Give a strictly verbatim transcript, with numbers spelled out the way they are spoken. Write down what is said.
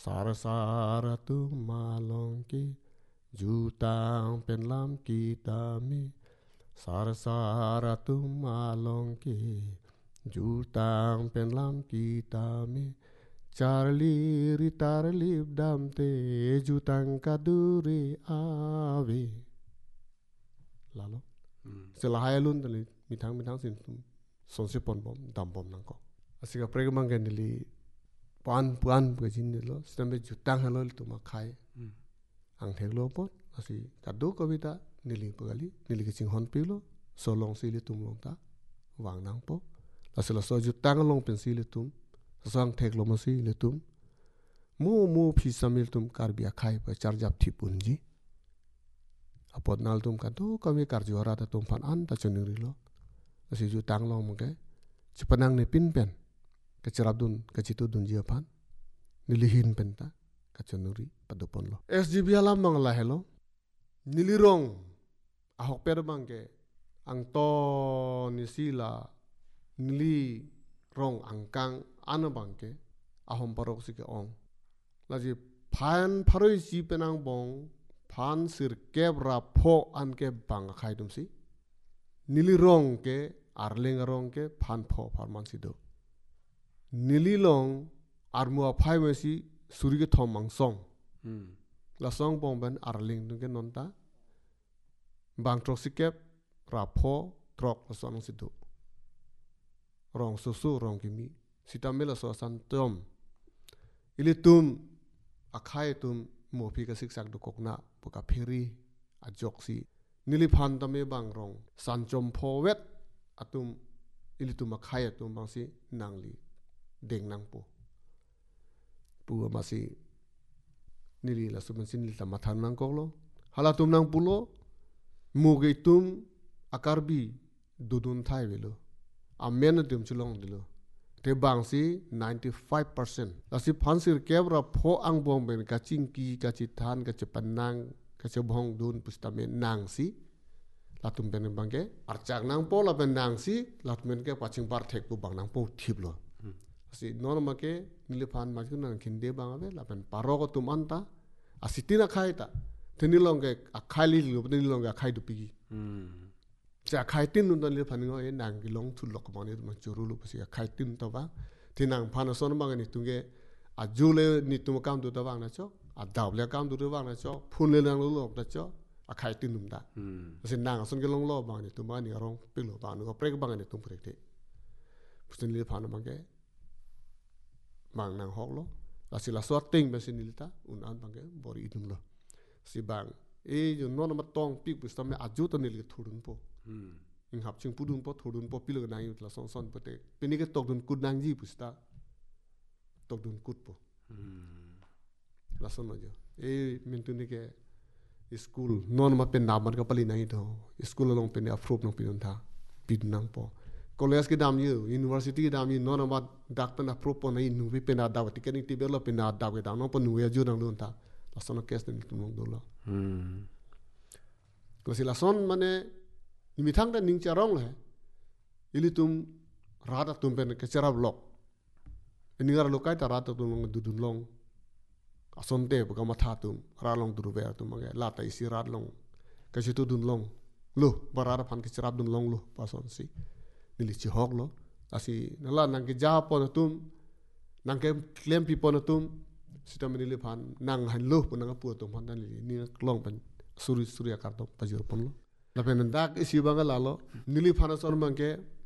Sara sara tu malong ki jutang penlam kita mi. Sara sara tu malong ki jutang penlam kita mi. Charlie ritarli damte jutang kaduri ave. Lalu selahai lun tali mitang mitang sin sonsi pon bom dam bom nangko. Asika prega mangken dili puan puan begini nilo sedang jutang halo itu makai. Ang theglo pot asi kadu kawita nili pegali nili kicing hon pilo solong sili tum long ta wang nang po. Asila so jutang long pensili tum sang theglo masi letum mu mu pisamil tum karbia khai pa charjap thipunji. Apot nal tum kadu kami karjuara ta tum pan an ta chunuri lo. Asi jutang long mungke cepanang ne pin pen kecerabdun kecitu dun jiapan nilihin penta kacunuri padupon lo. S G B alam mangla hello nilirong ahok per bangke ang to nisila nili rong angkang ana bangke ahom parok sike ong laji phan pharoi si penang bong phan sir keb ra pho an ke bang khai dum si nili rong ke arling rong ke phan pho pharman si do nili long armua phai mesi suri ke thom mang song la song bong ban arling du ke nonta bang trok sikep ra pho trok la song si do rong su su rong kimi sitamela so san tom ili tum akhai tum mo phi ka siksak du kokna puka phiri a joksi nili phan tame bang rong san chom pho wet atum ili tum akhai atum bang si nangli deng nang po pu amasi nili la suman sin li tamathan nang koklo hala tum nang pulo mo ge tum akarbi dudun thai velo amen tum chulong dilo te bang si ninety-five percent lasi phansir kebra pho ang bong ben ka chingki ka chithan ka chepanang ka chebhong dun pustame nang si latum ben bangke archak nang po la ben nang si latmen ke paching bar thek bu bang nang po thiblo si non ma ke nile phan ma chun nang khinde bang ave la ben paro ko tum anta asitina khai ta tenilong ke akhali lu tenilong ke khai du pi ja khai tin nun dan le phan ngo e nang ki long thul lok ma ne ma churu lu pasi khai tin to ba tinang phan son bang ni tunge a jule ni tum kam du ta bang na cho a daw le kam du ta bang na cho phun le nang lu lok ta cho a khai tin num da sin nang son ke long lo bang ni tum ma ni rong pe lo bang no prek bang ni tum prek te pusin le phan bang ke mang nang hok lo la si la so ting ba sin ni ta un an bang ke bori idum lo si bang e jo non ma tong pik pus ta me aju to ni le thurun po ing hap chung pudun po thurun po pilo nang yut la son son pate pini ke tok dun kud nang ji pusta tok dun kud po la son jo e min tu ni ke school non ma pen na man ka pali nai do school long pen approve no pin tha pin nang po college ke dam yu university ke dam yu non ma dak pen approve po nai nu vi pen da wa tiket ni ti belo pen da we da no po nu ya ju nang don ta la son kes ni tu long do lo ko si la son mane mi thang da ning charong le ili tum rada tum pen ke charab lok ini gar lokai ta rata tum long du dun long asonte ba ma tha tum ra long du ver tum ma la ta isi rat long ka chi tu dun long lo barara phan ke charab dun long lo pa son si nili chi hok lo asi nala nang ke ja po na tum nang ke claim pi po na tum sitam ni le phan nang han lo po nang pu tum phan dan ni long pen suri suri akar to pa jor pon lo la pen dak isi banga la lo nili phan son bang ke